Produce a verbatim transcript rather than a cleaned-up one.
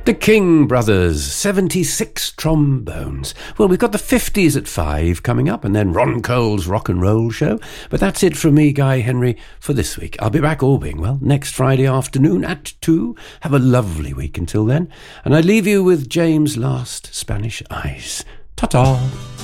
The King Brothers, seventy-six trombones. Well, we've got the fifties at five coming up, and then Ron Cole's rock and roll show. But that's it from me, Guy Henry, for this week. I'll be back all being well next Friday afternoon at two. Have a lovely week until then. And I leave you with James' last Spanish Eyes. Ta-ta!